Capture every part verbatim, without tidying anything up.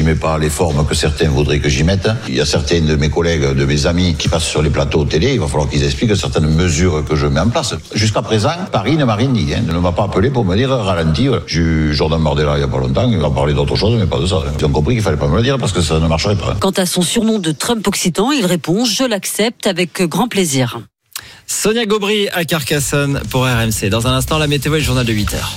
mets pas les formes que certains voudraient que j'y mette. Il y a certains de mes collègues, de mes amis qui passent sur les plateaux télé, il va falloir qu'ils expliquent certaines mesures que je mets en place. Jusqu'à présent, Paris ne m'a rien dit, hein, ne m'a pas appelé pour me dire ralenti. Voilà. J'ai eu Jordan Bardella il y a pas longtemps, il m'a parlé d'autre chose, mais pas de ça. Ils ont compris qu'il fallait pas me le dire parce que ça ne marcherait pas. Quant à son surnom de Trump occitan, il répond « Je l'accepte avec grand plaisir ». Sonia Gobry à Carcassonne pour R M C. Dans un instant, la météo et le journal de huit heures.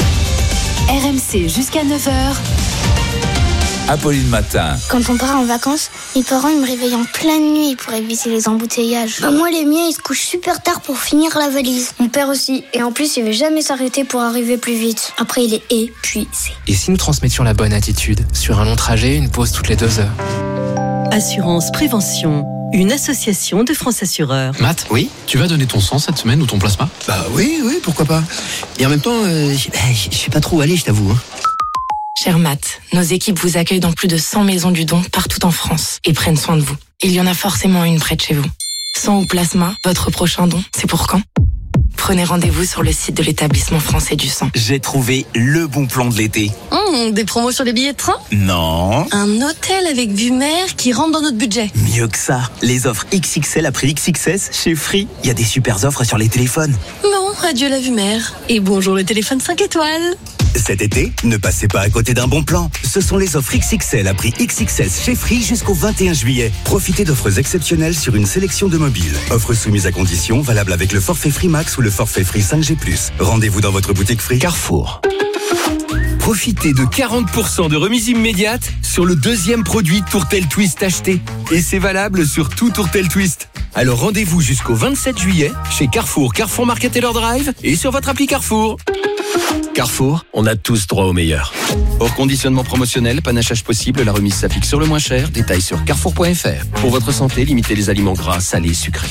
R M C jusqu'à neuf heures. Apolline Matin. Quand on part en vacances, mes parents ils me réveillent en pleine nuit pour éviter les embouteillages. Bah, moi, les miens, ils se couchent super tard pour finir la valise. Mon père aussi. Et en plus, il veut jamais s'arrêter pour arriver plus vite. Après, il est épuisé. Et si nous transmettions la bonne attitude ? Sur un long trajet, une pause toutes les deux heures. Assurance Prévention, une association de France Assureurs. Matt, Oui ? tu vas donner ton sang cette semaine ou ton plasma ? Bah oui, oui, pourquoi pas. Et en même temps, euh, je sais pas trop où aller, je t'avoue. Hein. Cher Matt, nos équipes vous accueillent dans plus de cent maisons du don partout en France et prennent soin de vous. Il y en a forcément une près de chez vous. Sang ou plasma, votre prochain don, c'est pour quand ? Prenez rendez-vous sur le site de l'établissement français du sang. J'ai trouvé le bon plan de l'été. Mmh, des promos sur les billets de train ? Non. Un hôtel avec vue mer qui rentre dans notre budget. Mieux que ça. Les offres X X L après X X S chez Free. Il y a des super offres sur les téléphones. Bon, adieu la vue mer. Et bonjour le téléphone cinq étoiles. Cet été, ne passez pas à côté d'un bon plan. Ce sont les offres X X L à prix X X S chez Free jusqu'au vingt et un juillet. Profitez d'offres exceptionnelles sur une sélection de mobiles. Offres soumises à conditions, valables avec le forfait Free Max ou le forfait Free cinq G plus. Rendez-vous dans votre boutique Free. Carrefour. Profitez de quarante pour cent de remise immédiate sur le deuxième produit Tourtel Twist acheté. Et c'est valable sur tout Tourtel Twist. Alors rendez-vous jusqu'au vingt-sept juillet chez Carrefour, Carrefour Market Taylor Drive et sur votre appli Carrefour. Carrefour, on a tous droit au meilleur. Hors conditionnement promotionnel, panachage possible, la remise s'applique sur le moins cher. Détails sur carrefour point f r. Pour votre santé, limitez les aliments gras, salés, sucrés.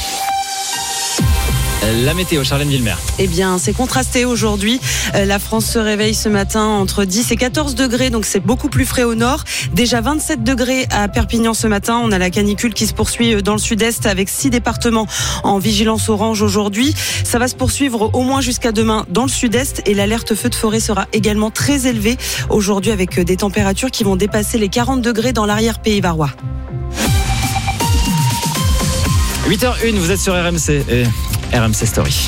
La météo, Charlène Villemer. Eh bien, c'est contrasté aujourd'hui. La France se réveille ce matin entre dix et quatorze degrés, donc c'est beaucoup plus frais au nord. Déjà vingt-sept degrés à Perpignan ce matin. On a la canicule qui se poursuit dans le sud-est avec six départements en vigilance orange aujourd'hui. Ça va se poursuivre au moins jusqu'à demain dans le sud-est et l'alerte feu de forêt sera également très élevée aujourd'hui avec des températures qui vont dépasser les quarante degrés dans l'arrière-pays varois. huit heures une, vous êtes sur R M C et R M C Story.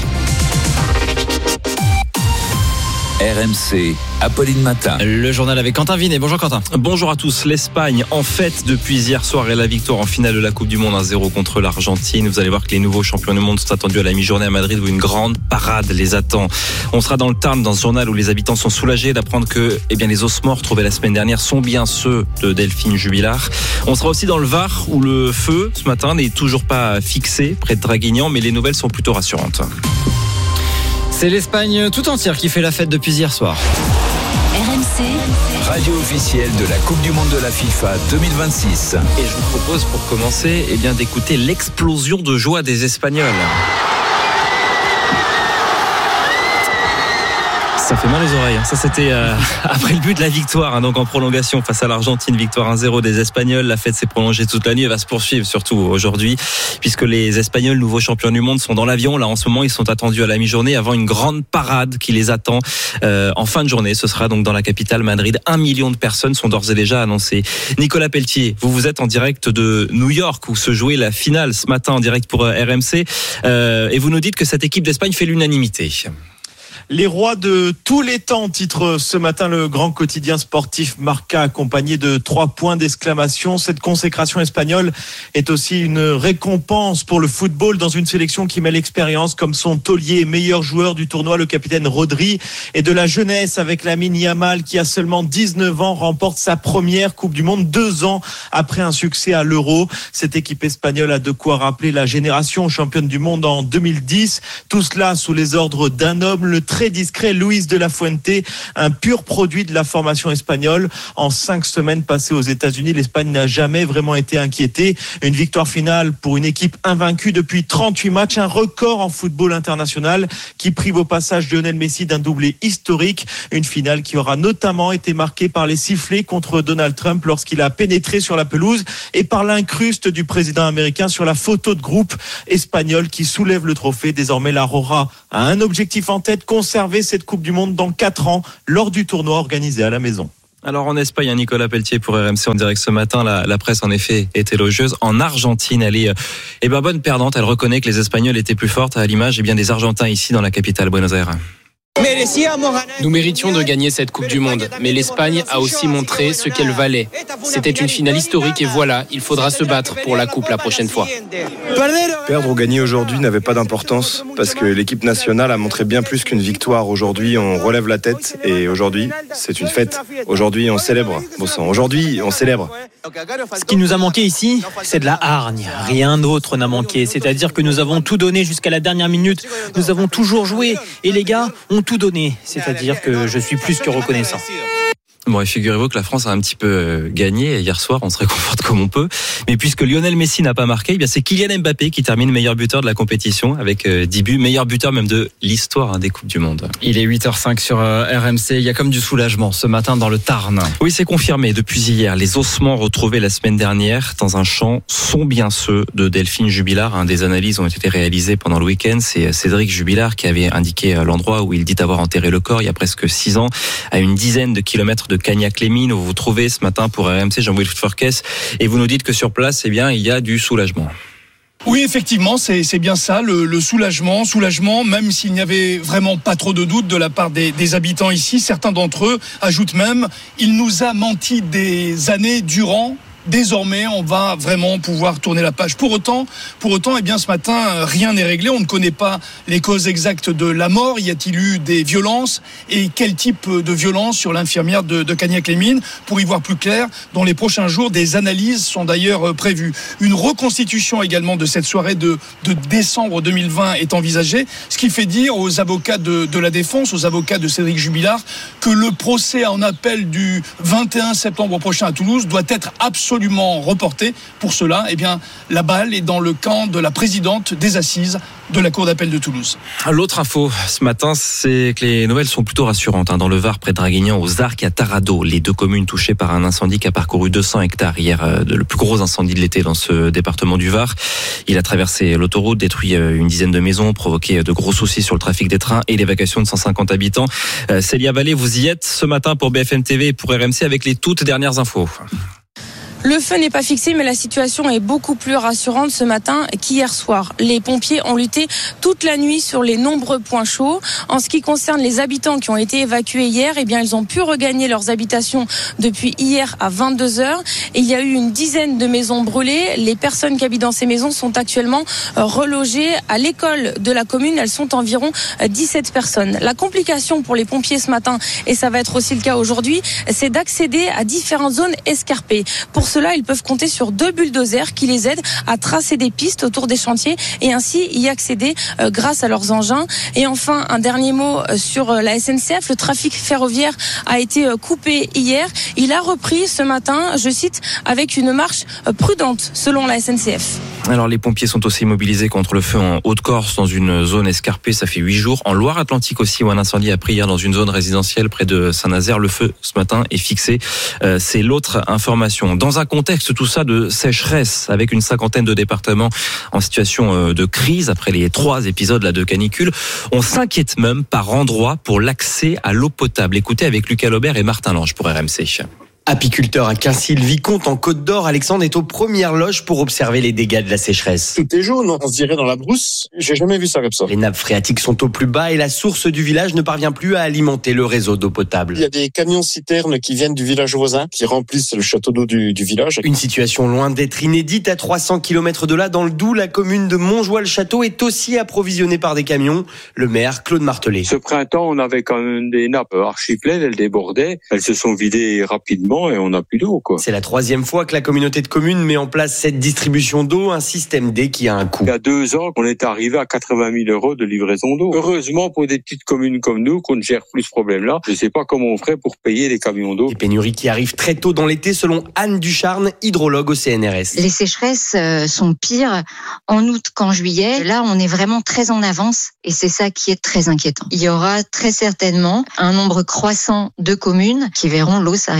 R M C, Apolline Matin. Le journal avec Quentin Vinet. Bonjour Quentin. Bonjour à tous. L'Espagne en fête depuis hier soir et la victoire en finale de la Coupe du Monde un zéro contre l'Argentine. Vous allez voir que les nouveaux champions du monde sont attendus à la mi-journée à Madrid où une grande parade les attend. On sera dans le Tarn, dans ce journal où les habitants sont soulagés d'apprendre que eh bien, les os morts trouvés la semaine dernière sont bien ceux de Delphine Jubilard. On sera aussi dans le Var où le feu ce matin n'est toujours pas fixé près de Draguignan, mais les nouvelles sont plutôt rassurantes. C'est l'Espagne tout entière qui fait la fête depuis hier soir. R M C, Radio officielle de la Coupe du Monde de la FIFA deux mille vingt-six. Et je vous propose pour commencer eh bien, d'écouter l'explosion de joie des Espagnols. Ça fait mal aux oreilles. Ça, c'était euh, après le but de la victoire, hein, donc en prolongation face à l'Argentine, victoire un zéro des Espagnols. La fête s'est prolongée toute la nuit. Elle va se poursuivre surtout aujourd'hui, puisque les Espagnols, nouveaux champions du monde, sont dans l'avion. Là, en ce moment, ils sont attendus à la mi-journée avant une grande parade qui les attend euh, en fin de journée. Ce sera donc dans la capitale Madrid. Un million de personnes sont d'ores et déjà annoncées. Nicolas Pelletier, vous vous êtes en direct de New York où se jouait la finale ce matin en direct pour R M C, euh, et vous nous dites que cette équipe d'Espagne fait l'unanimité. Les rois de tous les temps, titre ce matin le grand quotidien sportif Marca, accompagné de trois points d'exclamation. Cette consécration espagnole est aussi une récompense pour le football dans une sélection qui met l'expérience comme son taulier, meilleur joueur du tournoi, le capitaine Rodri, et de la jeunesse avec Lamine Yamal qui a seulement dix-neuf ans remporte sa première Coupe du Monde deux ans après un succès à l'Euro. Cette équipe espagnole a de quoi rappeler la génération championne du monde en deux mille dix. Tout cela sous les ordres d'un homme, le très discret Luis de la Fuente, un pur produit de la formation espagnole. En cinq semaines passées aux États-Unis, l'Espagne n'a jamais vraiment été inquiétée. Une victoire finale pour une équipe invaincue depuis trente-huit matchs, un record en football international qui prive au passage Lionel Messi d'un doublé historique. Une finale qui aura notamment été marquée par les sifflets contre Donald Trump lorsqu'il a pénétré sur la pelouse et par l'incruste du président américain sur la photo de groupe espagnol qui soulève le trophée. Désormais, la Rora a un objectif en tête, conserver cette Coupe du Monde dans quatre ans lors du tournoi organisé à la maison. Alors en Espagne, Nicolas Pelletier pour R M C en direct ce matin. La, la presse en effet est élogieuse. En Argentine, elle est eh ben, bonne perdante. Elle reconnaît que les Espagnols étaient plus fortes à l'image eh bien, des Argentins ici dans la capitale Buenos Aires. Nous méritions de gagner cette Coupe du Monde, mais l'Espagne a aussi montré ce qu'elle valait. C'était une finale historique et voilà, il faudra se battre pour la Coupe la prochaine fois. Perdre ou gagner aujourd'hui n'avait pas d'importance parce que l'équipe nationale a montré bien plus qu'une victoire. Aujourd'hui, on relève la tête et aujourd'hui, c'est une fête. Aujourd'hui, on célèbre. Bon sang, aujourd'hui, on célèbre. Ce qui nous a manqué ici, c'est de la hargne. Rien d'autre n'a manqué. C'est-à-dire que nous avons tout donné jusqu'à la dernière minute. Nous avons toujours joué et les gars ont tout donné. C'est-à-dire que je suis plus que reconnaissant. Bon, et figurez-vous que la France a un petit peu gagné hier soir, on se réconforte comme on peut. Mais puisque Lionel Messi n'a pas marqué, eh bien c'est Kylian Mbappé qui termine meilleur buteur de la compétition avec dix buts, meilleur buteur même de l'histoire hein, des Coupes du Monde. Il est huit heures cinq sur R M C, il y a comme du soulagement ce matin dans le Tarn. Oui, c'est confirmé depuis hier. Les ossements retrouvés la semaine dernière dans un champ sont bien ceux de Delphine Jubilard. Hein, des analyses ont été réalisées pendant le week-end. C'est Cédric Jubilard qui avait indiqué l'endroit où il dit avoir enterré le corps il y a presque six ans, à une dizaine de kilomètres de Cagnac-les-Mines, où vous vous trouvez ce matin pour R M C, Jean-Wilfried Forquès, et vous nous dites que sur place, eh bien, il y a du soulagement. Oui, effectivement, c'est, c'est bien ça, le, le soulagement, soulagement, même s'il n'y avait vraiment pas trop de doutes de la part des, des habitants ici. Certains d'entre eux ajoutent même, il nous a menti des années durant. Désormais, on va vraiment pouvoir tourner la page. Pour autant, pour autant, eh bien, ce matin, rien n'est réglé. On ne connaît pas les causes exactes de la mort. Y a-t-il eu des violences? Et quel type de violence sur l'infirmière de, de Cagnac-les-Mines? Pour y voir plus clair, dans les prochains jours, des analyses sont d'ailleurs prévues. Une reconstitution également de cette soirée de, de décembre deux mille vingt est envisagée. Ce qui fait dire aux avocats de, de la défense, aux avocats de Cédric Jubilard, que le procès en appel du vingt et un septembre prochain à Toulouse doit être absolument absolument reporté. Pour cela, eh bien, la balle est dans le camp de la présidente des assises de la Cour d'appel de Toulouse. L'autre info ce matin, c'est que les nouvelles sont plutôt rassurantes. Dans le Var, près de Draguignan, aux Arcs et à Tarado, les deux communes touchées par un incendie qui a parcouru deux cents hectares hier, le plus gros incendie de l'été dans ce département du Var. Il a traversé l'autoroute, détruit une dizaine de maisons, provoqué de gros soucis sur le trafic des trains et l'évacuation de cent cinquante habitants. Célia Vallée, vous y êtes ce matin pour B F M T V et pour R M C avec les toutes dernières infos. Le feu n'est pas fixé, mais la situation est beaucoup plus rassurante ce matin qu'hier soir. Les pompiers ont lutté toute la nuit sur les nombreux points chauds. En ce qui concerne les habitants qui ont été évacués hier, eh bien, ils ont pu regagner leurs habitations depuis hier à vingt-deux heures. Et il y a eu une dizaine de maisons brûlées. Les personnes qui habitent dans ces maisons sont actuellement relogées à l'école de la commune. Elles sont environ dix-sept personnes. La complication pour les pompiers ce matin, et ça va être aussi le cas aujourd'hui, c'est d'accéder à différentes zones escarpées. Pour cela, ils peuvent compter sur deux bulldozers qui les aident à tracer des pistes autour des chantiers et ainsi y accéder euh, grâce à leurs engins. Et enfin, un dernier mot sur la S N C F. Le trafic ferroviaire a été coupé hier. Il a repris ce matin, je cite, avec une marche prudente selon la S N C F. Alors les pompiers sont aussi mobilisés contre le feu en Haute-Corse dans une zone escarpée, ça fait huit jours. En Loire-Atlantique aussi, où un incendie a pris hier dans une zone résidentielle près de Saint-Nazaire. Le feu ce matin est fixé. Euh, c'est l'autre information. Dans un contexte tout ça de sécheresse, avec une cinquantaine de départements en situation de crise après les trois épisodes là, de canicule, on s'inquiète même par endroits pour l'accès à l'eau potable. Écoutez avec Lucas Laubert et Martin Lange pour R M C. Apiculteur à Quincy-le-Vicomte en Côte d'Or, Alexandre est aux premières loges pour observer les dégâts de la sécheresse. Tout est jaune, on se dirait dans la brousse. J'ai jamais vu ça comme ça. Les nappes phréatiques sont au plus bas et la source du village ne parvient plus à alimenter le réseau d'eau potable. Il y a des camions citernes qui viennent du village voisin, qui remplissent le château d'eau du, du village. Une situation loin d'être inédite. À trois cents kilomètres de là, dans le Doubs, la commune de Montjoie-le-Château est aussi approvisionnée par des camions. Le maire, Claude Martelet. Ce printemps, on avait quand même des nappes archi pleines, elles débordaient. Elles se sont vidées rapidement et on n'a plus d'eau. Quoi. C'est la troisième fois que la communauté de communes met en place cette distribution d'eau, un système D qui a un coût. Il y a deux ans, on est arrivé à quatre-vingt mille euros de livraison d'eau. Heureusement pour des petites communes comme nous, qu'on ne gère plus ce problème-là, je ne sais pas comment on ferait pour payer les camions d'eau. Des pénuries qui arrivent très tôt dans l'été, selon Anne Ducharne, hydrologue au C N R S. Les sécheresses sont pires en août qu'en juillet. Là, on est vraiment très en avance et c'est ça qui est très inquiétant. Il y aura très certainement un nombre croissant de communes qui verront l'eau s'arrêter au robinet.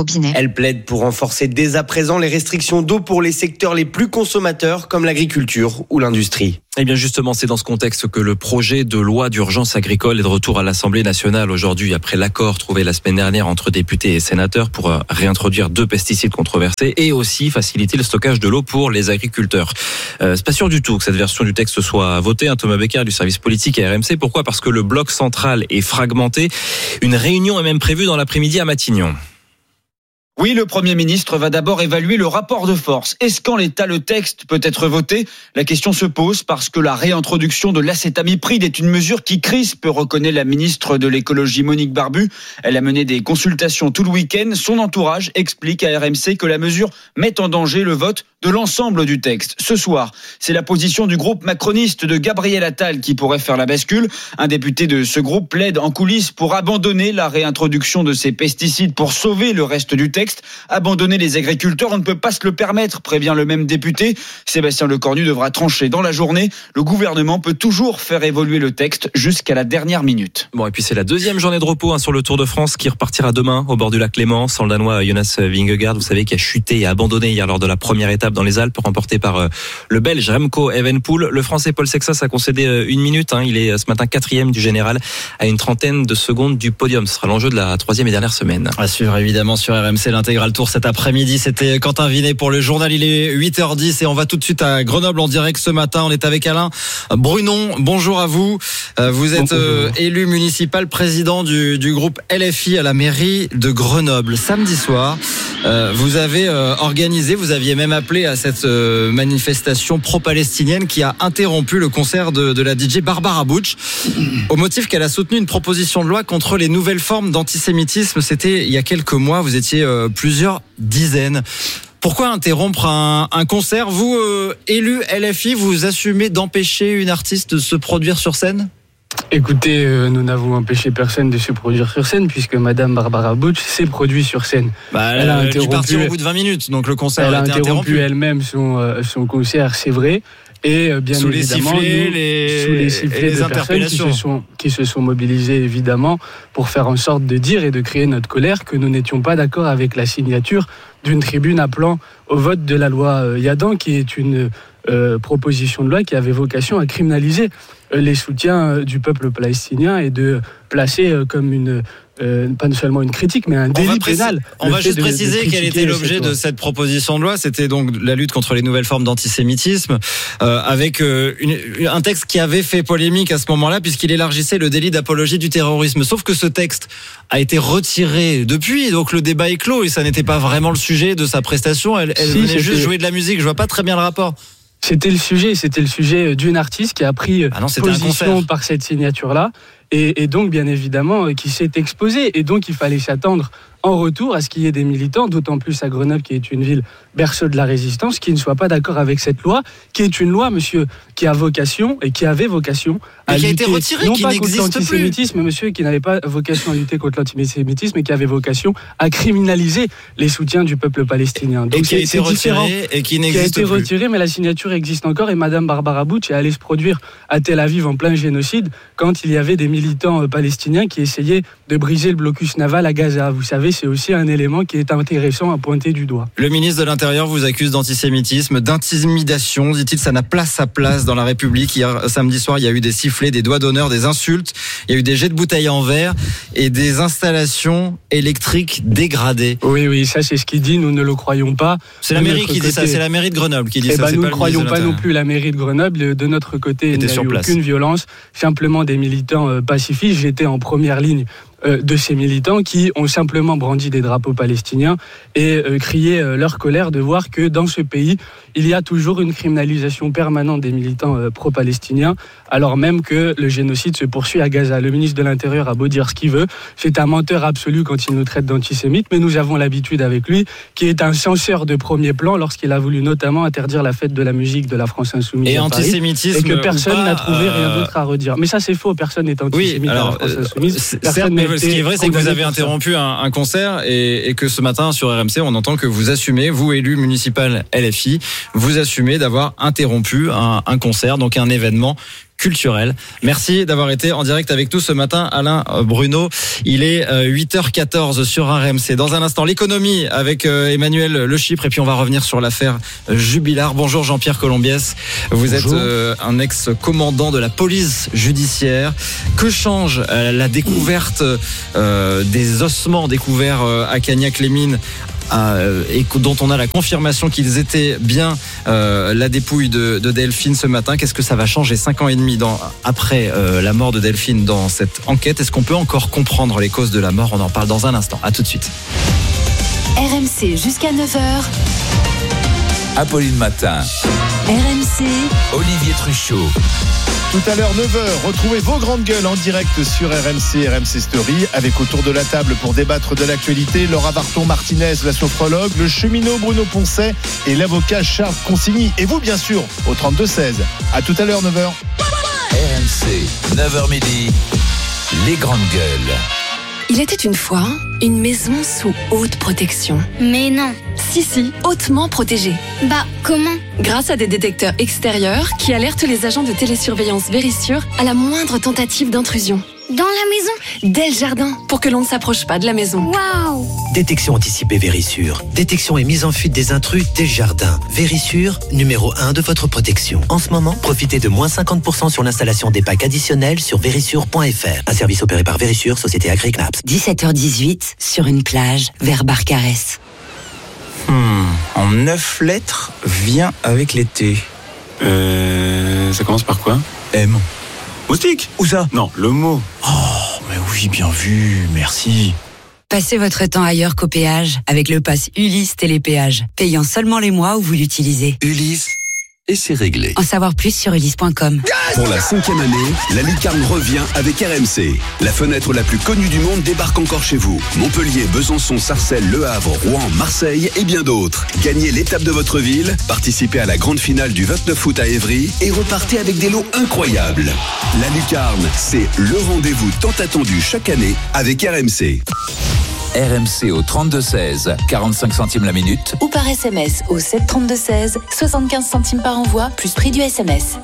robinet. Elle plaide pour renforcer dès à présent les restrictions d'eau pour les secteurs les plus consommateurs comme l'agriculture ou l'industrie. Et bien justement, c'est dans ce contexte que le projet de loi d'urgence agricole est de retour à l'Assemblée nationale aujourd'hui après l'accord trouvé la semaine dernière entre députés et sénateurs pour réintroduire deux pesticides controversés et aussi faciliter le stockage de l'eau pour les agriculteurs. Euh, c'est pas sûr du tout que cette version du texte soit votée. Hein, Thomas Becker du service politique à R M C. Pourquoi ? Parce que le bloc central est fragmenté. Une réunion est même prévue dans l'après-midi à Matignon. Oui, le Premier ministre va d'abord évaluer le rapport de force. Est-ce qu'en l'état, le texte peut être voté ? La question se pose parce que la réintroduction de l'acétamipride est une mesure qui crispe, reconnaît la ministre de l'écologie Monique Barbu. Elle a mené des consultations tout le week-end. Son entourage explique à R M C que la mesure met en danger le vote de l'ensemble du texte. Ce soir, c'est la position du groupe macroniste de Gabriel Attal qui pourrait faire la bascule. Un député de ce groupe plaide en coulisses pour abandonner la réintroduction de ces pesticides pour sauver le reste du texte. Abandonner les agriculteurs, on ne peut pas se le permettre, prévient le même député. Sébastien Lecornu devra trancher dans la journée. Le gouvernement peut toujours faire évoluer le texte jusqu'à la dernière minute. Bon, et puis c'est la deuxième journée de repos hein, sur le Tour de France qui repartira demain au bord du lac Léman sans le Danois Jonas Vingegaard, vous savez, qui a chuté et abandonné hier lors de la première étape dans les Alpes, remportée par euh, le Belge Remco Evenepoel. Le Français Paul Sexas a concédé euh, une minute. Hein, il est euh, ce matin quatrième du général à une trentaine de secondes du podium. Ce sera l'enjeu de la troisième et dernière semaine. À suivre évidemment sur R M C l'intégral tour cet après-midi. C'était Quentin Vinet pour le journal. Il est huit heures dix et on va tout de suite à Grenoble en direct ce matin. On est avec Alain Brunon. Bonjour à vous. Vous êtes euh, élu municipal, président du, du groupe L F I à la mairie de Grenoble. Samedi soir, euh, vous avez euh, organisé, vous aviez même appelé à cette euh, manifestation pro-palestinienne qui a interrompu le concert de, de la D J Barbara Butch au motif qu'elle a soutenu une proposition de loi contre les nouvelles formes d'antisémitisme. C'était il y a quelques mois. Vous étiez euh, plusieurs dizaines. Pourquoi interrompre un, un concert ? Vous, euh, élu L F I, vous assumez d'empêcher une artiste de se produire sur scène ? Écoutez, euh, nous n'avons empêché personne de se produire sur scène puisque Madame Barbara Butch s'est produite sur scène. Bah, elle, elle a interrompu, partir au bout de vingt minutes, donc le concert elle a, a été interrompu. interrompu elle-même son, euh, son concert, c'est vrai. Et euh, bien sous évidemment, les sifflets, nous, les, sous les sifflets et les de personnes qui se, sont, qui se sont mobilisées évidemment pour faire en sorte de dire et de créer notre colère que nous n'étions pas d'accord avec la signature d'une tribune appelant au vote de la loi Yadan, qui est une euh, proposition de loi qui avait vocation à criminaliser euh, les soutiens du peuple palestinien et de placer euh, comme une Euh, pas seulement une critique, mais un délit pénal. On va juste préciser quel était l'objet de cette proposition de loi. C'était donc la lutte contre les nouvelles formes d'antisémitisme, euh, avec euh, une, un texte qui avait fait polémique à ce moment-là, puisqu'il élargissait le délit d'apologie du terrorisme. Sauf que ce texte a été retiré depuis, donc le débat est clos et ça n'était pas vraiment le sujet de sa prestation. Elle, elle si, venait juste jouer de la musique. Je vois pas très bien le rapport. C'était le sujet, c'était le sujet d'une artiste qui a pris ah non, position par cette signature-là. Et, et donc, bien évidemment, qui s'est exposé. Et donc, il fallait s'attendre en retour à ce qu'il y ait des militants, d'autant plus à Grenoble, qui est une ville berceau de la résistance, qui ne soient pas d'accord avec cette loi, qui est une loi, monsieur, qui a vocation et qui avait vocation à mais qui lutter, a été retirée, non qui pas n'existe contre l'antisémitisme, monsieur, qui n'avait pas vocation à lutter contre l'antisémitisme, mais qui avait vocation à criminaliser les soutiens du peuple palestinien. Donc et qui a été retiré et qui n'existe plus. Qui a été plus. retiré, mais la signature existe encore. Et Madame Barbara Butch est allée se produire à Tel Aviv en plein génocide quand il y avait des militants palestiniens qui essayaient de briser le blocus naval à Gaza. Vous savez, c'est aussi un élément qui est intéressant à pointer du doigt. Le ministre de l'Intérieur vous accuse d'antisémitisme, d'intimidation, dit-il, ça n'a pas sa place dans la République. Hier, samedi soir, il y a eu des sifflets, des doigts d'honneur, des insultes, il y a eu des jets de bouteilles en verre et des installations électriques dégradées. Oui, oui, ça c'est ce qu'il dit, nous ne le croyons pas. C'est la mairie qui dit côté... ça, c'est la mairie de Grenoble qui dit eh ça. Ben, nous ne croyons pas non plus la mairie de Grenoble. De notre côté, il n'y a eu aucune violence, simplement des militants euh, pacifistes. J'étais en première ligne euh, de ces militants qui ont simplement brandi des drapeaux palestiniens et euh, crié euh, leur colère de voir que dans ce pays, il y a toujours une criminalisation permanente des militants euh, pro-palestiniens, alors même que le génocide se poursuit à Gaza. Le ministre de l'Intérieur a beau dire ce qu'il veut, c'est un menteur absolu quand il nous traite d'antisémites, mais nous avons l'habitude avec lui, qui est un censeur de premier plan lorsqu'il a voulu notamment interdire la fête de la musique de la France Insoumise et à antisémitisme Paris, et que personne pas, n'a trouvé euh... rien d'autre à redire. Mais ça c'est faux, personne n'est antisémite oui, alors, à la France Insoumise. Certes, mais ce qui est vrai, c'est que vous avez interrompu un, un concert et, et que ce matin sur R M C, on entend que vous assumez, vous élu municipal L F I, vous assumez d'avoir interrompu un, un concert, donc un événement culturel. Merci d'avoir été en direct avec nous ce matin, Alain Bruno. Il est huit heures quatorze sur R M C. Dans un instant, l'économie avec Emmanuel Le Chypre et puis on va revenir sur l'affaire Jubilard. Bonjour Jean-Pierre Colombiès. Vous Bonjour. êtes un ex-commandant de la police judiciaire. Que change la découverte des ossements découverts à Cagnac-les-Mines Euh, et dont on a la confirmation qu'ils étaient bien euh, la dépouille de, de Delphine ce matin? Qu'est-ce que ça va changer cinq ans et demi dans, après euh, la mort de Delphine dans cette enquête? Est-ce qu'on peut encore comprendre les causes de la mort? On en parle dans un instant. À tout de suite. R M C jusqu'à neuf heures. Apolline Matin. R M C. Olivier Truchot. Tout à l'heure, neuf heures, retrouvez vos grandes gueules en direct sur R M C, R M C Story, avec autour de la table pour débattre de l'actualité, Laura Varton-Martinez, la sophrologue, le cheminot Bruno Poncet et l'avocat Charles Consigny. Et vous, bien sûr, au trente-deux seize. À tout à l'heure, neuf heures. R M C, neuf heures midi, les grandes gueules. Il était une fois une maison sous haute protection. Mais non. Si, si, hautement protégée. Bah, comment? Grâce à des détecteurs extérieurs qui alertent les agents de télésurveillance Vérissure à la moindre tentative d'intrusion. Dans la maison? Dès le jardin, pour que l'on ne s'approche pas de la maison. Waouh! Détection anticipée Vérissure. Détection et mise en fuite des intrus dès le jardin. Vérissure, numéro un de votre protection. En ce moment, profitez de moins cinquante pour cent sur l'installation des packs additionnels sur vérissure point f r. Un service opéré par Vérissure, société Agri-Knaps. dix-sept heures dix-huit, sur une plage, vers Barcarès. Hmm, en neuf lettres, vient avec l'été. Euh, ça commence par quoi? M. Moustique? Où ça? Non, le mot. Oh, mais oui, bien vu, merci. Passez votre temps ailleurs qu'au péage avec le pass Ulysse Télépéage, payant seulement les mois où vous l'utilisez. Ulysse, et c'est réglé. En savoir plus sur ulysse point com. Pour la cinquième année, la lucarne revient avec R M C. La fenêtre la plus connue du monde débarque encore chez vous. Montpellier, Besançon, Sarcelles, Le Havre, Rouen, Marseille et bien d'autres. Gagnez l'étape de votre ville, participez à la grande finale du vingt-neuf août à Évry et repartez avec des lots incroyables. La lucarne, c'est le rendez-vous tant attendu chaque année avec R M C. R M C au trente-deux seize, quarante-cinq centimes la minute. Ou par S M S au sept trente-deux seize, soixante-quinze centimes par envoi, plus prix du S M S.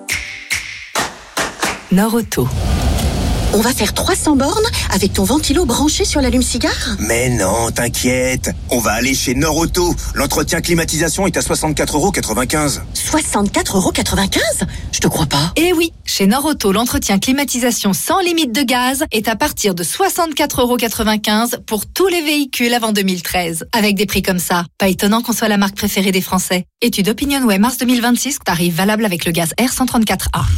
Nord Auto. On va faire trois cents bornes avec ton ventilo branché sur l'allume-cigare? Mais non, t'inquiète. On va aller chez Nord Auto. L'entretien climatisation est à soixante-quatre euros quatre-vingt-quinze. soixante-quatre euros quatre-vingt-quinze? Je te crois pas. Eh oui, chez Nord Auto, l'entretien climatisation sans limite de gaz est à partir de soixante-quatre euros quatre-vingt-quinze pour tous les véhicules avant deux mille treize. Avec des prix comme ça, pas étonnant qu'on soit la marque préférée des Français. Étude OpinionWay mars deux mille vingt-six, tarif valable avec le gaz R cent trente-quatre A.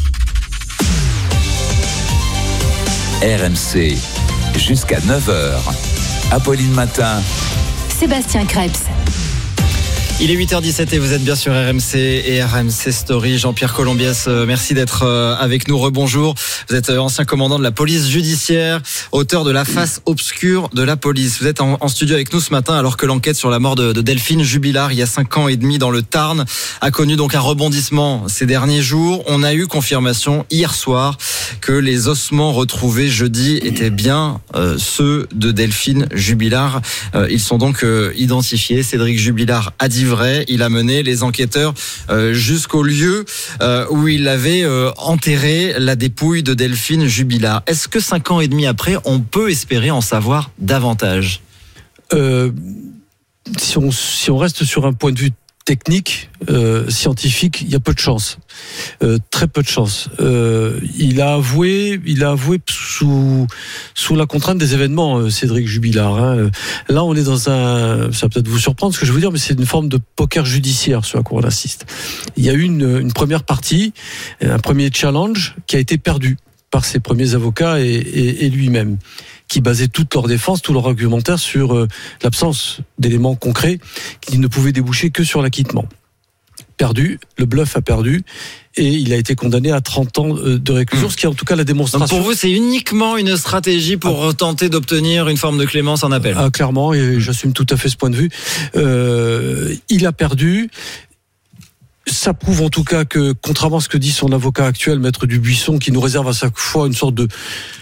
R M C, jusqu'à neuf heures. Apolline Matin. Sébastien Krebs. Il est huit heures dix-sept et vous êtes bien sur R M C et R M C Story. Jean-Pierre Colombiès, merci d'être avec nous. Rebonjour. Vous êtes ancien commandant de la police judiciaire, auteur de La face obscure de la police. Vous êtes en, en studio avec nous ce matin alors que l'enquête sur la mort de, de Delphine Jubilard, il y a cinq ans et demi dans le Tarn, a connu donc un rebondissement ces derniers jours. On a eu confirmation hier soir que les ossements retrouvés jeudi étaient bien euh, ceux de Delphine Jubilard. Euh, ils sont donc euh, identifiés. Cédric Jubilard a dit vrai, il a mené les enquêteurs euh, jusqu'au lieu euh, où il avait euh, enterré la dépouille de Delphine Jubilard. Est-ce que cinq ans et demi après, on peut espérer en savoir davantage? euh, si, on, si on reste sur un point de vue technique, euh, scientifique, il y a peu de chance, euh, très peu de chance. Euh, il a avoué, il a avoué sous sous la contrainte des événements, euh, Cédric Jubilard. Hein. Là, on est dans un, ça va peut-être vous surprendre ce que je veux dire, mais c'est une forme de poker judiciaire sur quoi on assiste. Il y a eu une, une première partie, un premier challenge qui a été perdu par ses premiers avocats et, et, et lui-même, qui basaient toute leur défense, tout leur argumentaire sur euh, l'absence d'éléments concrets qui ne pouvaient déboucher que sur l'acquittement. Perdu, le bluff a perdu et il a été condamné à trente ans de réclusion, mmh. ce qui est en tout cas la démonstration. Donc pour vous, c'est uniquement une stratégie pour ah. tenter d'obtenir une forme de clémence en appel? Ah, clairement, et mmh. j'assume tout à fait ce point de vue. Euh, il a perdu. Ça prouve en tout cas que, contrairement à ce que dit son avocat actuel, Maître Dubuisson, qui nous réserve à chaque fois une sorte de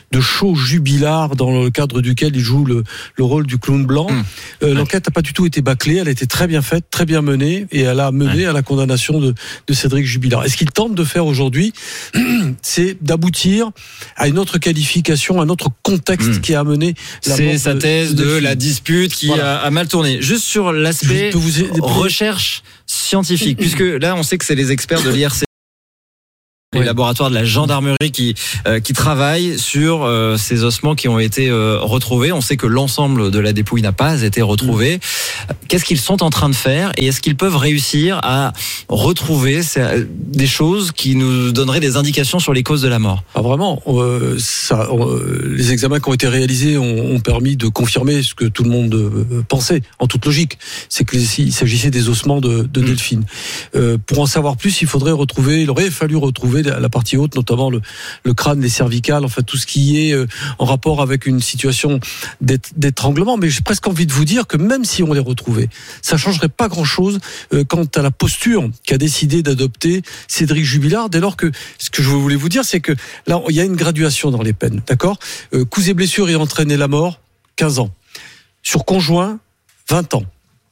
de show jubilar dans le cadre duquel il joue le, le rôle du clown blanc. Mmh. Euh, l'enquête n'a pas du tout été bâclée, elle a été très bien faite, très bien menée, et elle a mené ouais. à la condamnation de, de Cédric Jubilard. Et ce qu'il tente de faire aujourd'hui, c'est d'aboutir à une autre qualification, à un autre contexte mmh. qui a amené la c'est mort sa de, thèse de, de la dispute qui voilà. a, a mal tourné. Juste sur l'aspect vous... recherche scientifique, puisque là on sait que c'est les experts de l'I R C, les oui. laboratoires de la gendarmerie qui euh, qui travaillent sur euh, ces ossements qui ont été euh, retrouvés. On sait que l'ensemble de la dépouille n'a pas été retrouvé. Mmh. Qu'est-ce qu'ils sont en train de faire et est-ce qu'ils peuvent réussir à retrouver ces, des choses qui nous donneraient des indications sur les causes de la mort? Ah, vraiment, euh, ça, euh, les examens qui ont été réalisés ont, ont permis de confirmer ce que tout le monde euh, pensait, en toute logique. C'est qu'il s'agissait des ossements de, de mmh. Delphine. Euh, pour en savoir plus, il faudrait retrouver, il aurait fallu retrouver la partie haute, notamment le, le crâne, les cervicales, en fait tout ce qui est euh, en rapport avec une situation d'étranglement. Mais j'ai presque envie de vous dire que même si on les retrouvait, ça changerait pas grand-chose euh, quant à la posture qu'a décidé d'adopter Cédric Jubilard, dès lors que ce que je voulais vous dire, c'est que là, il y a une graduation dans les peines, d'accord euh, coups et blessures et entraîner la mort, quinze ans. Sur conjoint, vingt ans.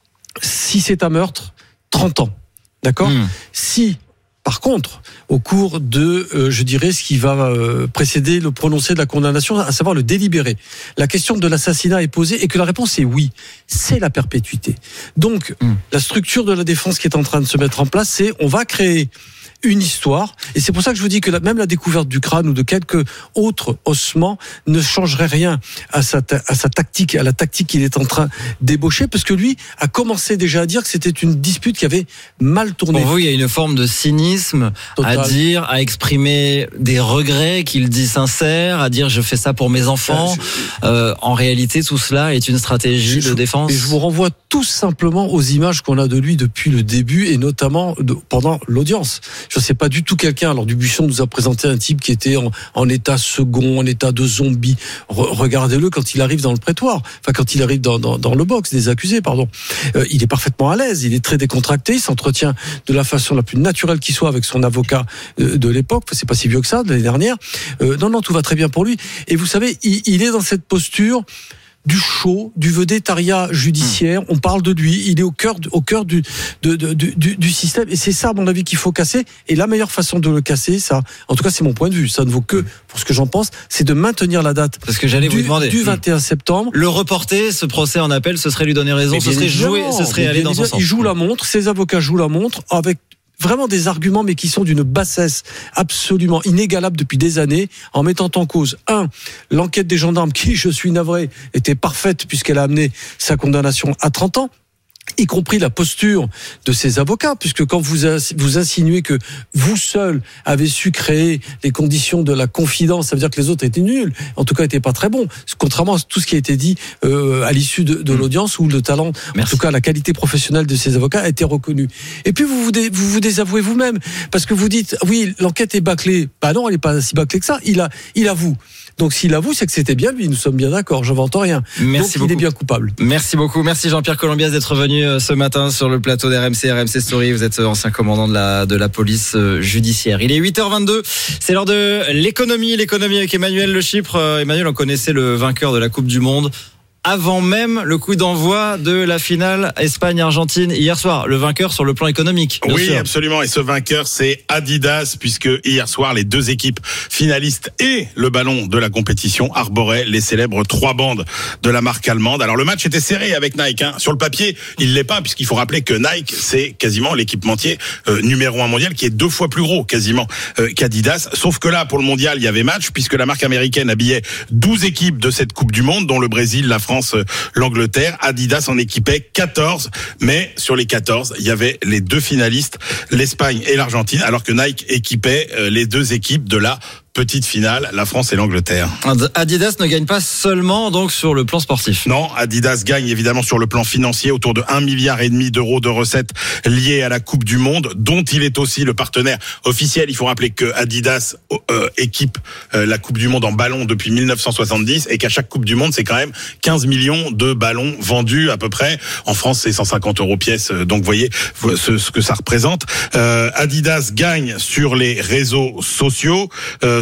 Si c'est un meurtre, trente ans. D'accord mmh. Si par contre, au cours de, euh, je dirais, ce qui va euh, précéder le prononcé de la condamnation, à savoir le délibéré, la question de l'assassinat est posée et que la réponse est oui, c'est la perpétuité. Donc, mmh. la structure de la défense qui est en train de se mettre en place, c'est on va créer une histoire, et c'est pour ça que je vous dis que la, même la découverte du crâne ou de quelques autres ossements ne changerait rien à sa, à sa tactique, à la tactique qu'il est en train d'ébaucher, parce que lui a commencé déjà à dire que c'était une dispute qui avait mal tourné. Pour vous, il y a une forme de cynisme Total. à dire, à exprimer des regrets qu'il dit sincères, à dire je fais ça pour mes enfants. Je... Euh, en réalité, tout cela est une stratégie je, de défense. Et je vous renvoie tout simplement aux images qu'on a de lui depuis le début, et notamment de, pendant l'audience. Je sais pas du tout quelqu'un. Alors Dubuisson nous a présenté un type qui était en, en état second, en état de zombie. Re, regardez-le quand il arrive dans le prétoire, enfin quand il arrive dans, dans, dans le box des accusés, pardon. Euh, il est parfaitement à l'aise, il est très décontracté, il s'entretient de la façon la plus naturelle qui soit avec son avocat euh, de l'époque. Enfin, c'est pas si vieux que ça, de l'année dernière. Euh, non, non, tout va très bien pour lui. Et vous savez, il, il est dans cette posture du show, du vedettariat judiciaire. On parle de lui. Il est au cœur, au cœur du, de, de, du, du système. Et c'est ça, à mon avis, qu'il faut casser. Et la meilleure façon de le casser, ça, en tout cas, c'est mon point de vue. Ça ne vaut que pour ce que j'en pense, c'est de maintenir la date. Parce que j'allais du, vous demander. Du vingt et un septembre. Le reporter, ce procès en appel, ce serait lui donner raison. Ce serait jouer, ce serait aller dans son sens. Il joue la montre. Ses avocats jouent la montre avec vraiment des arguments, mais qui sont d'une bassesse absolument inégalable depuis des années, en mettant en cause, un, l'enquête des gendarmes, qui, je suis navré, était parfaite puisqu'elle a amené sa condamnation à trente ans, y compris la posture de ses avocats, puisque quand vous vous insinuez que vous seul avez su créer les conditions de la confidence, ça veut dire que les autres étaient nuls, en tout cas étaient pas très bons, contrairement à tout ce qui a été dit euh, à l'issue de, de l'audience, où le talent, Merci. en tout cas la qualité professionnelle de ses avocats a été reconnue. Et puis vous vous, dé, vous, vous désavouez vous-même, parce que vous dites, oui, l'enquête est bâclée. Bah non, elle n'est pas si bâclée que ça, il, a, il avoue. Donc s'il avoue, c'est que c'était bien lui, nous sommes bien d'accord, je n'invente rien. Merci Donc beaucoup. il est bien coupable. Merci beaucoup, merci Jean-Pierre Colombias d'être venu ce matin sur le plateau d'R M C, R M C Story. Vous êtes ancien commandant de la, de la police judiciaire. Il est huit heures vingt-deux, c'est l'heure de l'économie, l'économie avec Emmanuel Le Chypre. Emmanuel, on connaissait le vainqueur de la Coupe du Monde avant même le coup d'envoi de la finale Espagne-Argentine hier soir. Le vainqueur sur le plan économique. Oui, sûr. absolument. Et ce vainqueur, c'est Adidas, puisque hier soir, les deux équipes finalistes et le ballon de la compétition arboraient les célèbres trois bandes de la marque allemande. Alors, le match était serré avec Nike. Hein. Sur le papier, il l'est pas, puisqu'il faut rappeler que Nike, c'est quasiment l'équipementier euh, numéro un mondial, qui est deux fois plus gros, quasiment, euh, qu'Adidas. Sauf que là, pour le mondial, il y avait match, puisque la marque américaine habillait douze équipes de cette Coupe du Monde, dont le Brésil, la France, l'Angleterre. Adidas en équipait quatorze, mais sur les quatorze, il y avait les deux finalistes, l'Espagne et l'Argentine, alors que Nike équipait les deux équipes de la petite finale, la France et l'Angleterre. Adidas ne gagne pas seulement donc sur le plan sportif. Non, Adidas gagne évidemment sur le plan financier, autour de un milliard et demi d'euros de recettes liées à la Coupe du Monde, dont il est aussi le partenaire officiel. Il faut rappeler que Adidas euh, équipe euh, la Coupe du Monde en ballons depuis mille neuf cent soixante-dix et qu'à chaque Coupe du Monde, c'est quand même quinze millions de ballons vendus à peu près. En France, c'est cent cinquante euros pièce. Donc, vous voyez ce, ce que ça représente. Euh, Adidas gagne sur les réseaux sociaux. Euh,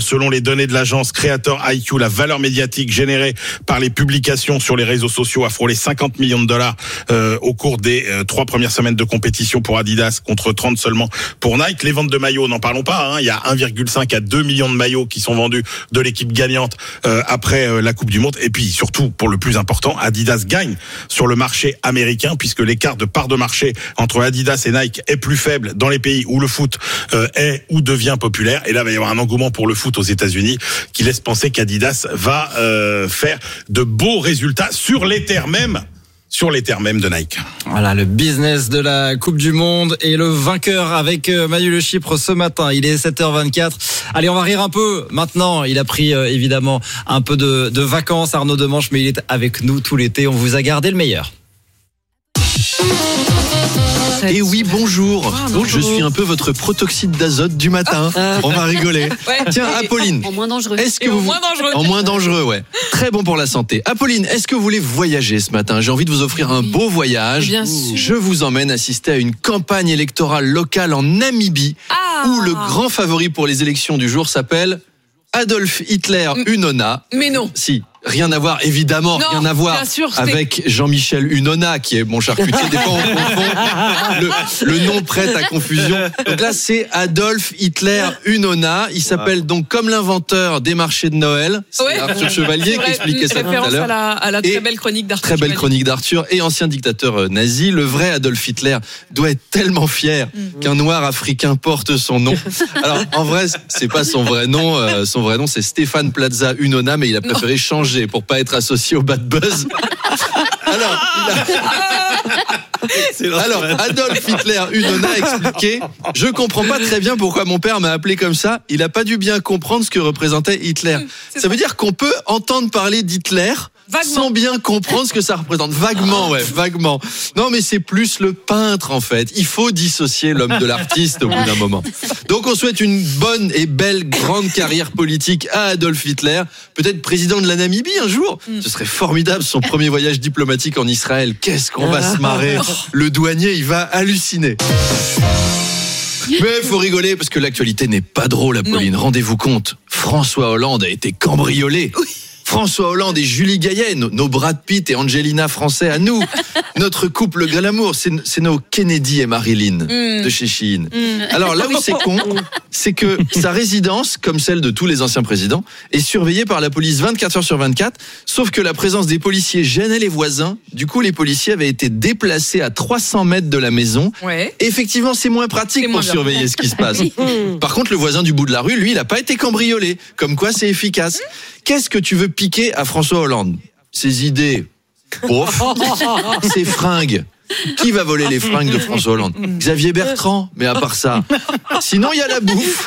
selon les données de l'agence Creator I Q, la valeur médiatique générée par les publications sur les réseaux sociaux a frôlé cinquante millions de dollars euh, au cours des euh, trois premières semaines de compétition pour Adidas, contre trente seulement pour Nike. Les ventes de maillots, n'en parlons pas, hein. Il y a un virgule cinq à deux millions de maillots qui sont vendus de l'équipe gagnante euh, après euh, la Coupe du Monde. Et puis surtout, pour le plus important, Adidas gagne sur le marché américain, puisque l'écart de part de marché entre Adidas et Nike est plus faible dans les pays où le foot euh, est ou devient populaire. Et là, il va y avoir un engouement pour le foot aux États-Unis qui laisse penser qu'Adidas va euh, faire de beaux résultats sur les terres même. sur les terres même de Nike. Voilà, le business de la Coupe du Monde et le vainqueur avec Manu Le Chypre ce matin. Il est sept heures vingt-quatre. Allez, on va rire un peu maintenant. Il a pris euh, évidemment un peu de, de vacances, Arnaud Demanche, mais il est avec nous tout l'été. On vous a gardé le meilleur. Et oui, bonjour. Ah, bonjour. Je suis un peu votre protoxyde d'azote du matin. Ah. On va rigoler. Ouais. Tiens, Apolline. En moins dangereux. Est-ce que vous... En moins dangereux. En moins dangereux, ouais. Très bon pour la santé. Apolline, est-ce que vous voulez voyager ce matin ? J'ai envie de vous offrir un beau voyage. Bien sûr. Je vous emmène assister à une campagne électorale locale en Namibie, ah. où le grand favori pour les élections du jour s'appelle Adolf Hitler Unona. Mais non. Si. Rien à voir, évidemment, non, rien à voir sûr, avec Jean-Michel Unona, qui est mon charcutier. Des fois, on confond. Le, le nom prête à confusion. Donc là, c'est Adolf Hitler Unona. Il s'appelle donc comme l'inventeur des marchés de Noël. C'est ouais. Arthur Chevalier qui expliquait ça tout à l'heure. À la, à la très belle chronique d'Arthur. Très belle chronique d'Arthur et ancien dictateur nazi. Le vrai Adolf Hitler doit être tellement fier mmh. qu'un noir africain porte son nom. Alors, en vrai, c'est pas son vrai nom. Euh, son vrai nom, c'est Stéphane Plaza Unona, mais il a préféré non. changer pour pas être associé au bad buzz. Alors, il a... Alors, Adolf Hitler Unona a expliqué « Je comprends pas très bien pourquoi mon père m'a appelé comme ça. Il a pas dû bien comprendre ce que représentait Hitler. » Ça veut dire qu'on peut entendre parler d'Hitler vaguement. Sans bien comprendre ce que ça représente. Vaguement, ouais, vaguement. Non, mais c'est plus le peintre, en fait. Il faut dissocier l'homme de l'artiste au bout d'un moment. Donc, on souhaite une bonne et belle grande carrière politique à Adolf Hitler. Peut-être président de la Namibie un jour. Ce serait formidable, son premier voyage diplomatique en Israël. Qu'est-ce qu'on va se marrer. Le douanier, il va halluciner. Mais il faut rigoler parce que l'actualité n'est pas drôle, Apolline. Rendez-vous compte, François Hollande a été cambriolé. Oui. François Hollande et Julie Gaillet, nos, nos Brad Pitt et Angelina français à nous. Notre couple glamour, c'est, c'est nos Kennedy et Marilyn mm. de chez Shein. Mm. Alors là où c'est con, c'est que sa résidence, comme celle de tous les anciens présidents, est surveillée par la police vingt-quatre heures sur vingt-quatre, sauf que la présence des policiers gênait les voisins. Du coup, les policiers avaient été déplacés à trois cents mètres de la maison. Ouais. Et effectivement, c'est moins pratique c'est pour moins surveiller bien. Ce qui se passe. Par contre, le voisin du bout de la rue, lui, il n'a pas été cambriolé. Comme quoi, c'est efficace. Qu'est-ce que tu veux piquer à François Hollande ? Ses idées, ouf. Ses fringues. Qui va voler les fringues de François Hollande ? Xavier Bertrand, mais à part ça. Sinon, il y a la bouffe.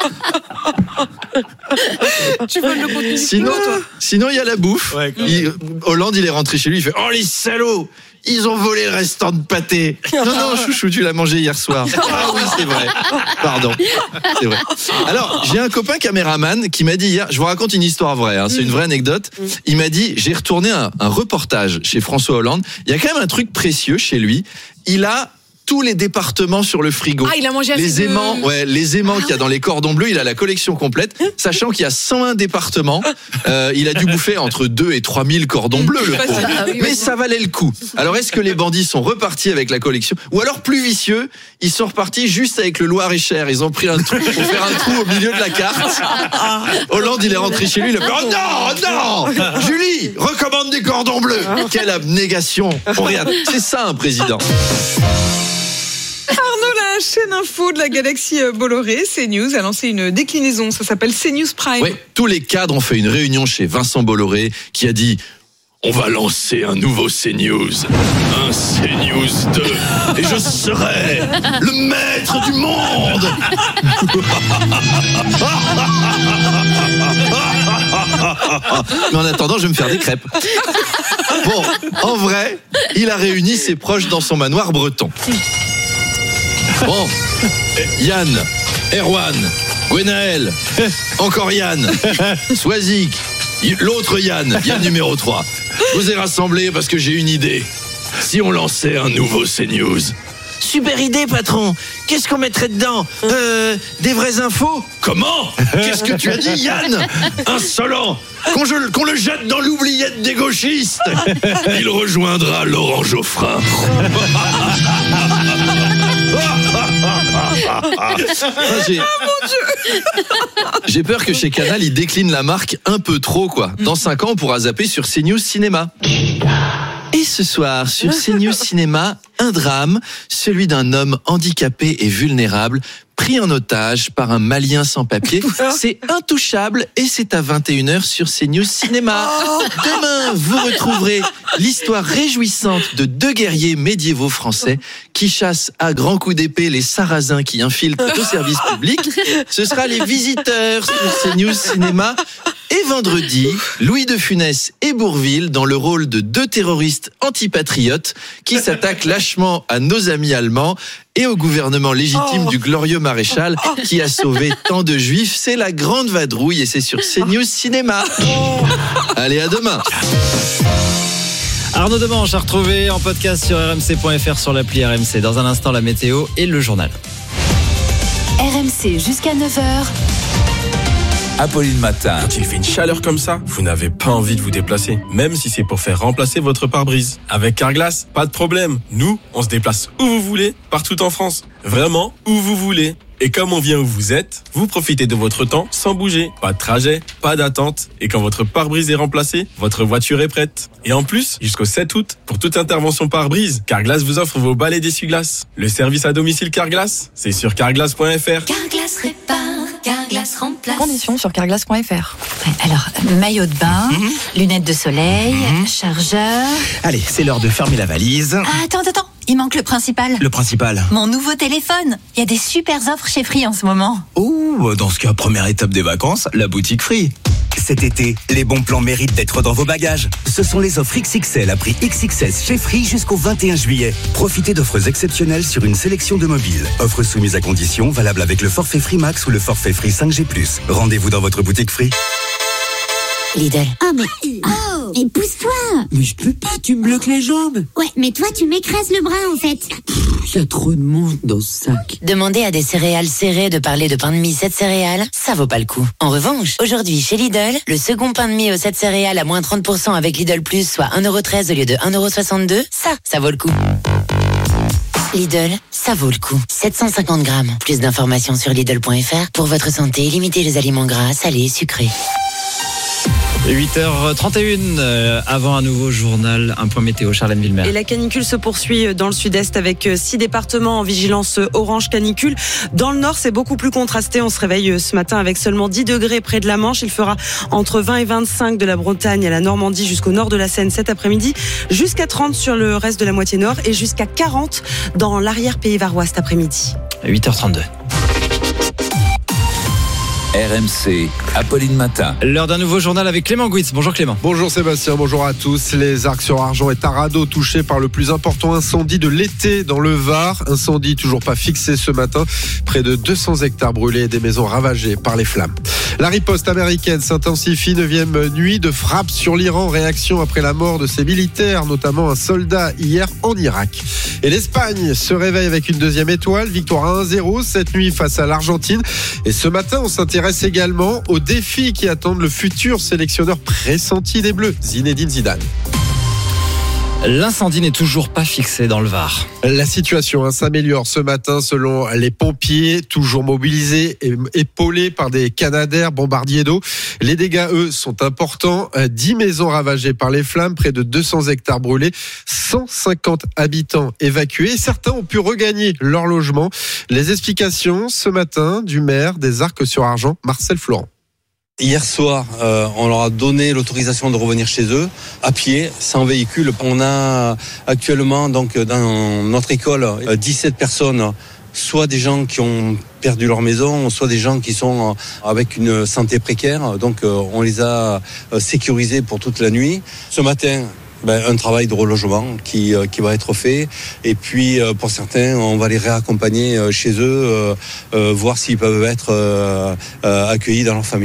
Tu veux le contenu sinon, toi Sinon, il y a la bouffe. Ouais, il, Hollande, il est rentré chez lui, il fait « Oh, les salauds ! Ils ont volé le restant de pâté. » Non, non, chouchou, tu l'as mangé hier soir. Ah oui, c'est vrai. Pardon. C'est vrai. Alors, j'ai un copain caméraman qui m'a dit hier, je vous raconte une histoire vraie, hein, c'est une vraie anecdote. Il m'a dit, j'ai retourné un, un reportage chez François Hollande. Il y a quand même un truc précieux chez lui. Il a tous les départements sur le frigo. Ah, il a mangé assez les aimants, de... ouais, les aimants ah, qu'il y a dans les cordons bleus, il a la collection complète, sachant qu'il y a cent un départements. Euh, il a dû bouffer entre deux et trois mille cordons bleus, le pauvre. Mais ça valait le coup. Alors, est-ce que les bandits sont repartis avec la collection ? Ou alors, plus vicieux, ils sont repartis juste avec le Loir-et-Cher. Ils ont pris un trou pour faire un trou au milieu de la carte. Hollande, il est rentré chez lui, il a fait « Oh non, non Julie, recommande des cordons bleus !» Quelle abnégation. On regarde. C'est ça, un président. Arnaud, la chaîne info de la galaxie Bolloré, CNews, a lancé une déclinaison. Ça s'appelle CNews Prime. Oui, tous les cadres ont fait une réunion chez Vincent Bolloré qui a dit « On va lancer un nouveau CNews, un CNews deux, et je serai le maître du monde !» Mais en attendant, je vais me faire des crêpes. Bon, en vrai, il a réuni ses proches dans son manoir breton. Bon, Yann, Erwan, Gwenaël, encore Yann, Swazik, l'autre Yann, Yann numéro trois. Je vous ai rassemblés parce que j'ai une idée. Si on lançait un nouveau CNews, Super idée, patron. Qu'est-ce qu'on mettrait dedans ? Euh, des vraies infos ? Comment ? Qu'est-ce que tu as dit, Yann ? Insolent ! Qu'on, je, qu'on le jette dans l'oubliette des gauchistes. Il rejoindra Laurent Geoffrin. J'ai... J'ai peur que chez Canal, ils déclinent la marque un peu trop, quoi. Dans cinq ans, on pourra zapper sur CNews Cinéma. Et ce soir, sur CNews Cinéma, un drame, celui d'un homme handicapé et vulnérable, pris en otage par un Malien sans papier. C'est Intouchable et c'est à vingt et une heures sur CNews Cinéma. Demain, vous retrouverez l'histoire réjouissante de deux guerriers médiévaux français qui chassent à grands coups d'épée les sarrasins qui infiltrent au service public. Ce sera Les Visiteurs sur CNews Cinéma. Et vendredi, Louis de Funès et Bourvil dans le rôle de deux terroristes antipatriotes qui s'attaquent lâchement à nos amis allemands et au gouvernement légitime oh. du glorieux maréchal qui a sauvé tant de juifs. C'est la grande vadrouille et c'est sur CNews Cinéma. Oh. Allez, à demain. Arnaud Demanche à retrouver en podcast sur r m c point f r, sur l'appli R M C. Dans un instant, la météo et le journal. R M C jusqu'à neuf heures. Apolline Matin. Quand il fait une chaleur comme ça, vous n'avez pas envie de vous déplacer, même si c'est pour faire remplacer votre pare-brise. Avec Carglass, pas de problème. Nous, on se déplace où vous voulez, partout en France. Vraiment, où vous voulez. Et comme on vient où vous êtes, vous profitez de votre temps sans bouger. Pas de trajet, pas d'attente. Et quand votre pare-brise est remplacé, votre voiture est prête. Et en plus, jusqu'au sept août, pour toute intervention pare-brise, Carglass vous offre vos balais d'essuie-glace. Le service à domicile Carglass, c'est sur carglass point f r. Carglass répare, Carglass remplace. Conditions sur carglass point f r. Alors, maillot de bain, mmh. lunettes de soleil, mmh. chargeur... Allez, c'est l'heure de fermer la valise. Ah, attends, attends, il manque le principal. Le principal ? Mon nouveau téléphone. Il y a des super offres chez Free en ce moment. Oh, dans ce cas, première étape des vacances, la boutique Free. Cet été, les bons plans méritent d'être dans vos bagages. Ce sont les offres X X L à prix X X S chez Free jusqu'au vingt et un juillet. Profitez d'offres exceptionnelles sur une sélection de mobiles. Offres soumises à conditions, valables avec le forfait Free Max ou le forfait Free cinq G plus. Rendez-vous dans votre boutique Free. Lidl. Oh, mais... Oh, mais pousse-toi. Mais je peux pas, tu me bloques les jambes. Ouais, mais toi, tu m'écrases le bras, en fait. Il y a trop de monde dans ce sac. Demander à des céréales serrées de parler de pain de mie sept céréales, ça vaut pas le coup. En revanche, aujourd'hui, chez Lidl, le second pain de mie aux sept céréales à moins trente pour cent avec Lidl Plus, soit un euro treize au lieu de un euro soixante-deux, ça, ça vaut le coup. Lidl, ça vaut le coup. sept cent cinquante grammes. Plus d'informations sur Lidl point f r. Pour votre santé, limitez les aliments gras, salés et sucrés. huit heures trente et une, euh, avant un nouveau journal, un point météo, Charlène Villemer. Et la canicule se poursuit dans le sud-est avec six départements en vigilance orange canicule. Dans le nord, c'est beaucoup plus contrasté. On se réveille ce matin avec seulement dix degrés près de la Manche. Il fera entre vingt et vingt-cinq de la Bretagne à la Normandie jusqu'au nord de la Seine cet après-midi, jusqu'à trente sur le reste de la moitié nord et jusqu'à quarante dans l'arrière-pays varois cet après-midi. huit heures trente-deux. R M C, Apolline Matin. L'heure d'un nouveau journal avec Clément Gouitz. Bonjour Clément. Bonjour Sébastien, bonjour à tous. Les Arcs-sur-Argent et Tarado touchés par le plus important incendie de l'été dans le Var. Incendie toujours pas fixé ce matin. Près de deux cents hectares brûlés et des maisons ravagées par les flammes. La riposte américaine s'intensifie. Neuvième nuit de frappe sur l'Iran. Réaction après la mort de ses militaires, notamment un soldat hier en Irak. Et l'Espagne se réveille avec une deuxième étoile. Victoire à un zéro cette nuit face à l'Argentine. Et ce matin, on s'intéresse également aux défis qui attendent le futur sélectionneur pressenti des Bleus, Zinedine Zidane. L'incendie n'est toujours pas fixé dans le Var. La situation hein, s'améliore ce matin selon les pompiers, toujours mobilisés et épaulés par des canadaires bombardiers d'eau. Les dégâts, eux, sont importants. dix maisons ravagées par les flammes, près de deux cents hectares brûlés, cent cinquante habitants évacués. Certains ont pu regagner leur logement. Les explications ce matin du maire des Arcs-sur-Argent, Marcel Florent. Hier soir, euh, on leur a donné l'autorisation de revenir chez eux, à pied, sans véhicule. On a actuellement, donc, dans notre école, dix-sept personnes, soit des gens qui ont perdu leur maison, soit des gens qui sont avec une santé précaire. Donc, on les a sécurisés pour toute la nuit. Ce matin, Ben, un travail de relogement qui, euh, qui va être fait. Et puis, euh, pour certains, on va les réaccompagner euh, chez eux, euh, euh, voir s'ils peuvent être euh, euh, accueillis dans leur famille.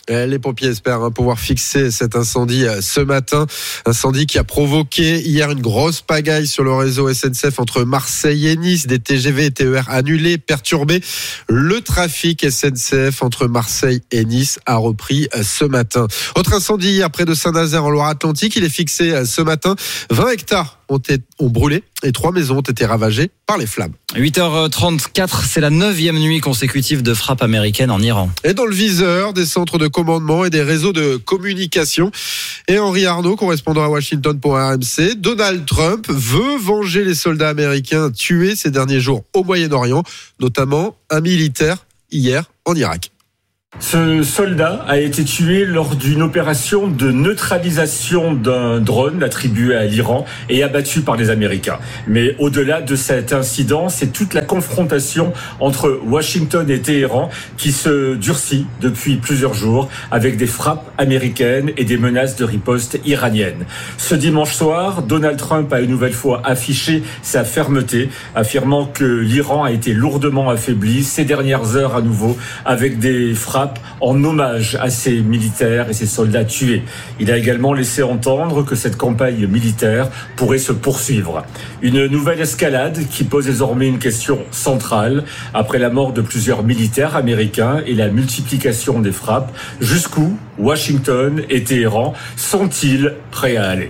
Les pompiers espèrent hein, pouvoir fixer cet incendie ce matin. Incendie qui a provoqué hier une grosse pagaille sur le réseau S N C F entre Marseille et Nice. Des T G V et T E R annulés, perturbés. Le trafic S N C F entre Marseille et Nice a repris ce matin. Autre incendie hier près de Saint-Nazaire en Loire-Atlantique. Il est fixé ce matin. vingt hectares ont, été, ont brûlé et trois maisons ont été ravagées par les flammes. huit heures trente-quatre, c'est la neuvième nuit consécutive de frappe américaine en Iran. Et dans le viseur des centres de commandement et des réseaux de communication. Et Henri Arnaud, correspondant à Washington pour R M C, Donald Trump veut venger les soldats américains tués ces derniers jours au Moyen-Orient, notamment un militaire hier en Irak. Ce soldat a été tué lors d'une opération de neutralisation d'un drone attribué à l'Iran et abattu par les Américains. Mais au-delà de cet incident, c'est toute la confrontation entre Washington et Téhéran qui se durcit depuis plusieurs jours avec des frappes américaines et des menaces de riposte iranienne. Ce dimanche soir, Donald Trump a une nouvelle fois affiché sa fermeté, affirmant que l'Iran a été lourdement affaibli ces dernières heures à nouveau avec des frappes en hommage à ses militaires et ses soldats tués. Il a également laissé entendre que cette campagne militaire pourrait se poursuivre. Une nouvelle escalade qui pose désormais une question centrale. Après la mort de plusieurs militaires américains et la multiplication des frappes, jusqu'où Washington et Téhéran sont-ils prêts à aller ?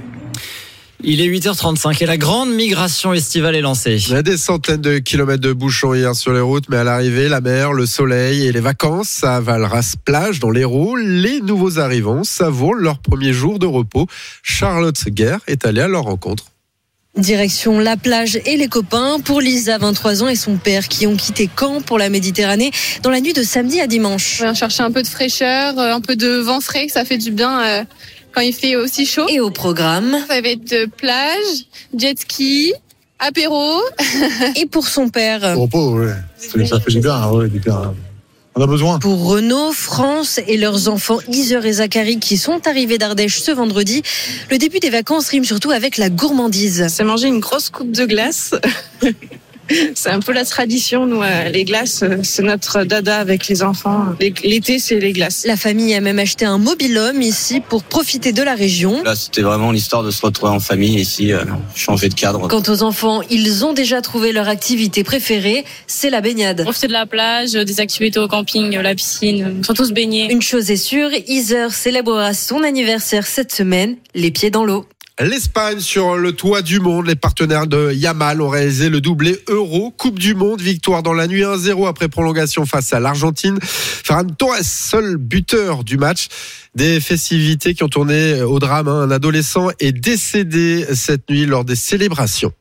Il est huit heures trente-cinq et la grande migration estivale est lancée. Il y a des centaines de kilomètres de bouchons hier sur les routes, mais à l'arrivée, la mer, le soleil et les vacances à Valras-Plage dans l'Hérault. Les nouveaux arrivants savourent leur premier jour de repos. Charlotte Guerre est allée à leur rencontre. Direction la plage et les copains pour Lisa, vingt-trois ans, et son père qui ont quitté Caen pour la Méditerranée dans la nuit de samedi à dimanche. On vient chercher un peu de fraîcheur, un peu de vent frais, ça fait du bien euh, quand il fait aussi chaud. Et au programme, ça va être de plage, jet ski, apéro. Et pour son père, repos, oui. Ça fait du bien, oui, du bien. On a besoin. Pour Renaud, France et leurs enfants Iser et Zachary qui sont arrivés d'Ardèche ce vendredi, le début des vacances rime surtout avec la gourmandise. C'est manger une grosse coupe de glace. C'est un peu la tradition, nous, les glaces, c'est notre dada avec les enfants. L'été, c'est les glaces. La famille a même acheté un mobil-home ici pour profiter de la région. Là, c'était vraiment l'histoire de se retrouver en famille ici, euh, changer de cadre. Quant aux enfants, ils ont déjà trouvé leur activité préférée, c'est la baignade. Profiter de la plage, des activités au camping, la piscine, surtout se baigner. Une chose est sûre, Iser célébrera son anniversaire cette semaine, les pieds dans l'eau. L'Espagne sur le toit du monde. Les partenaires de Yamal ont réalisé le doublé Euro. Coupe du monde, victoire dans la nuit un zéro après prolongation face à l'Argentine. Ferran Torres, seul buteur du match. Des festivités qui ont tourné au drame. Un adolescent est décédé cette nuit lors des célébrations.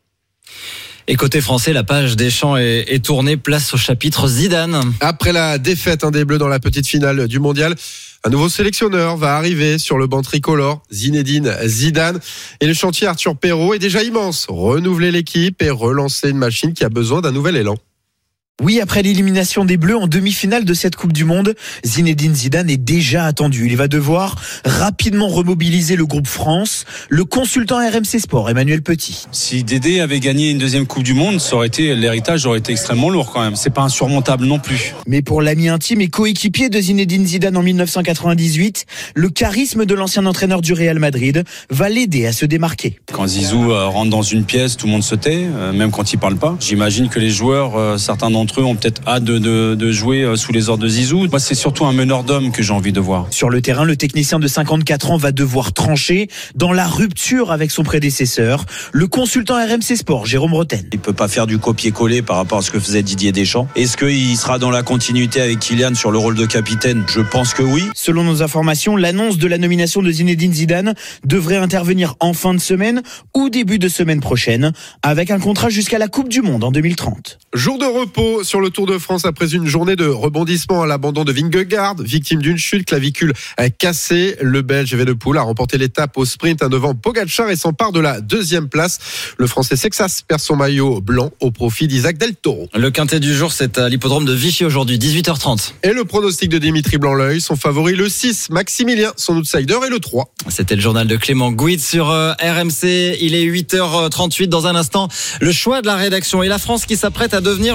Et côté français, la page des champs est, est tournée, place au chapitre Zidane. Après la défaite hein, des Bleus dans la petite finale du mondial, un nouveau sélectionneur va arriver sur le banc tricolore, Zinedine Zidane. Et le chantier Arthur Perrault est déjà immense. Renouveler l'équipe et relancer une machine qui a besoin d'un nouvel élan. Oui, après l'élimination des Bleus en demi-finale de cette Coupe du Monde, Zinedine Zidane est déjà attendu. Il va devoir rapidement remobiliser le groupe France. Le consultant R M C Sport, Emmanuel Petit. Si Dédé avait gagné une deuxième Coupe du Monde, ça aurait été, l'héritage aurait été extrêmement lourd quand même. C'est pas insurmontable non plus. Mais pour l'ami intime et coéquipier de Zinedine Zidane en dix-neuf cent quatre-vingt-dix-huit, le charisme de l'ancien entraîneur du Real Madrid va l'aider à se démarquer. Quand Zizou rentre dans une pièce, tout le monde se tait, même quand il parle pas. J'imagine que les joueurs, certains d'entre eux ont peut-être hâte de, de, de jouer sous les ordres de Zizou. Moi, c'est surtout un meneur d'hommes que j'ai envie de voir. Sur le terrain, le technicien de cinquante-quatre ans va devoir trancher dans la rupture avec son prédécesseur, le consultant R M C Sport, Jérôme Roten. Il peut pas faire du copier-coller par rapport à ce que faisait Didier Deschamps. Est-ce qu'il sera dans la continuité avec Kylian sur le rôle de capitaine ? Je pense que oui. Selon nos informations, l'annonce de la nomination de Zinedine Zidane devrait intervenir en fin de semaine ou début de semaine prochaine, avec un contrat jusqu'à la Coupe du Monde en deux mille trente. Jour de repos sur le Tour de France après une journée de rebondissement à l'abandon de Vingegaard, victime d'une chute, clavicule cassée. Le Belge Evenepoel a remporté l'étape au sprint devant Pogačar et s'empare de la deuxième place. Le Français Sexas perd son maillot blanc au profit d'Isaac Del Toro. Le quintet du jour, c'est à l'hippodrome de Vichy aujourd'hui, dix-huit heures trente. Et le pronostic de Dimitri Blanc-L'œil, son favori le six, Maximilien, son outsider, et le trois. C'était le journal de Clément Gouid sur R M C. Il est huit heures trente-huit. Dans un instant, le choix de la rédaction et la France qui s'apprête à devenir le premier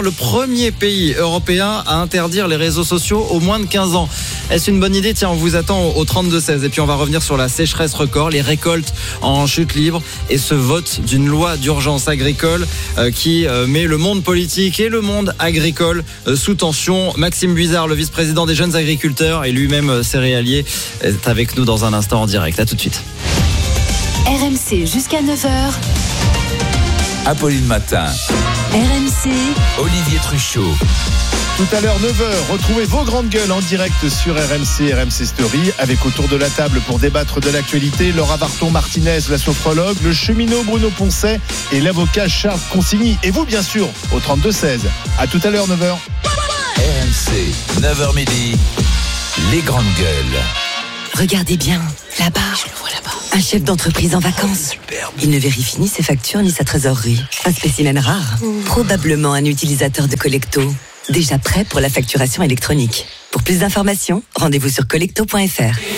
premier pays européen à interdire les réseaux sociaux aux moins de quinze ans. Est-ce une bonne idée? Tiens, on vous attend au trente-deux seize. Et puis on va revenir sur la sécheresse record, les récoltes en chute libre et ce vote d'une loi d'urgence agricole euh, qui euh, met le monde politique et le monde agricole euh, sous tension. Maxime Buizard, le vice-président des jeunes agriculteurs et lui-même euh, céréalier, est avec nous dans un instant en direct. À tout de suite. R M C jusqu'à neuf heures. Apolline Matin. R M C. Olivier Truchot. Tout à l'heure, neuf heures, retrouvez vos grandes gueules en direct sur R M C, R M C Story, avec autour de la table pour débattre de l'actualité, Laura Varton-Martinez, la sophrologue, le cheminot Bruno Poncet et l'avocat Charles Consigny. Et vous, bien sûr, au trente-deux seize. À tout à l'heure, neuf heures. R M C, neuf heures midi, les grandes gueules. Regardez bien, là-bas, je le vois là-bas. Un chef d'entreprise en vacances. Superbe. Il ne vérifie ni ses factures ni sa trésorerie. Un spécimen rare. Mmh. Probablement un utilisateur de Collecto. Déjà prêt pour la facturation électronique. Pour plus d'informations, rendez-vous sur collecto point f r.